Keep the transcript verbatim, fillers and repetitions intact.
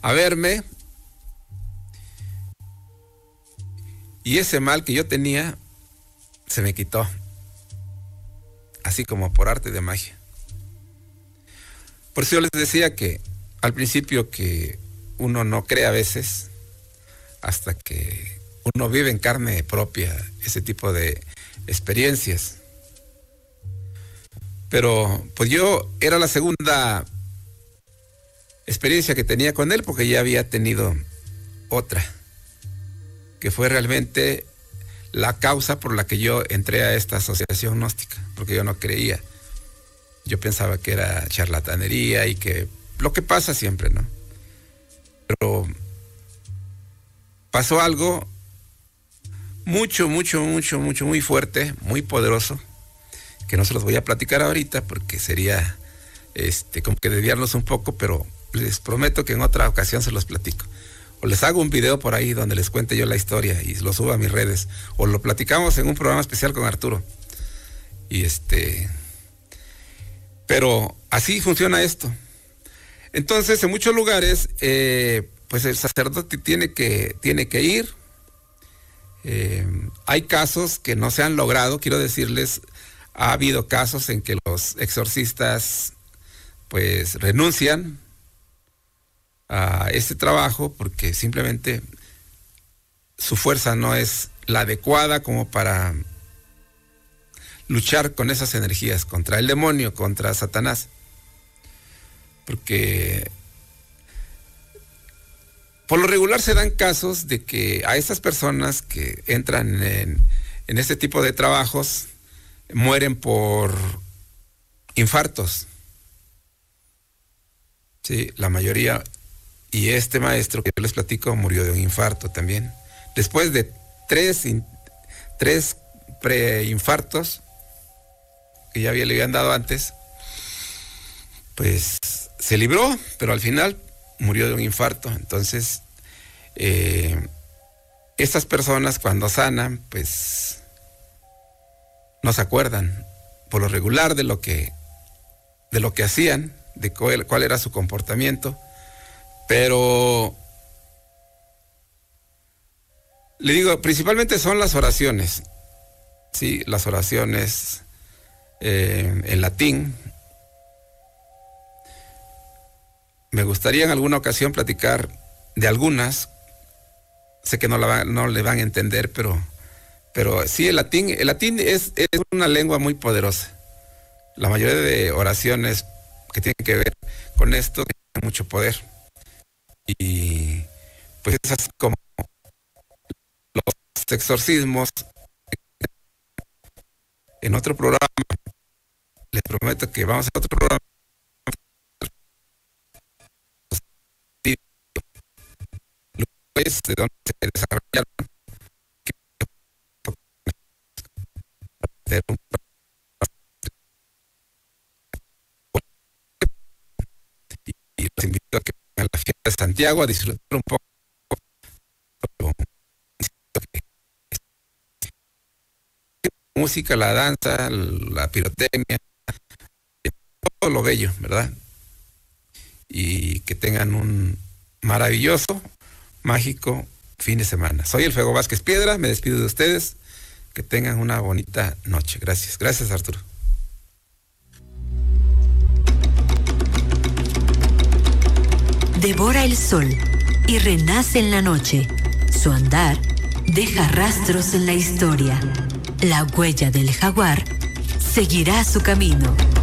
a verme. Y ese mal que yo tenía se me quitó. Así como por arte de magia. Por eso yo les decía que al principio que uno no cree a veces hasta que uno vive en carne propia ese tipo de experiencias. Pero pues yo era la segunda experiencia que tenía con él porque ya había tenido otra, que fue realmente la causa por la que yo entré a esta asociación gnóstica, porque yo no creía. Yo pensaba que era charlatanería y que lo que pasa siempre, ¿no? Pero pasó algo mucho, mucho, mucho, mucho, muy fuerte, muy poderoso, que no se los voy a platicar ahorita porque sería este, como que desviarlos un poco, pero les prometo que en otra ocasión se los platico. O les hago un video por ahí donde les cuente yo la historia y lo subo a mis redes. O lo platicamos en un programa especial con Arturo. Y este... Pero así funciona esto. Entonces, en muchos lugares, eh, pues el sacerdote tiene que, tiene que ir. Eh, hay casos que no se han logrado, quiero decirles, ha habido casos en que los exorcistas pues renuncian a este trabajo porque simplemente su fuerza no es la adecuada como para luchar con esas energías, contra el demonio, contra Satanás. Porque por lo regular se dan casos de que a estas personas que entran en, en este tipo de trabajos mueren por infartos. Sí, la mayoría. Y este maestro que yo les platico murió de un infarto también. Después de tres, tres preinfartos que ya había, le habían dado antes, pues se libró, pero al final murió de un infarto. Entonces, eh, estas personas cuando sanan, pues no se acuerdan por lo regular de lo que, de lo que hacían, de cuál, cuál era su comportamiento. Pero le digo, principalmente son las oraciones, sí, las oraciones eh, en latín. Me gustaría en alguna ocasión platicar de algunas. Sé que no, la va, no le van a entender, pero, pero sí, el latín, el latín es, es una lengua muy poderosa. La mayoría de oraciones que tienen que ver con esto tienen mucho poder. Y pues esas como los exorcismos. En otro programa, les prometo que vamos a otro programa. Lugares de donde se desarrollaron y los invito a que vengan a la fiesta de Santiago a disfrutar un poco. La música, la danza, la pirotecnia, todo lo bello, ¿verdad? Y que tengan un maravilloso, mágico fin de semana. Soy el Fego Vázquez Piedra, me despido de ustedes. Que tengan una bonita noche. Gracias. Gracias, Arturo. Devora el sol y renace en la noche. Su andar deja rastros en la historia. La huella del jaguar seguirá su camino.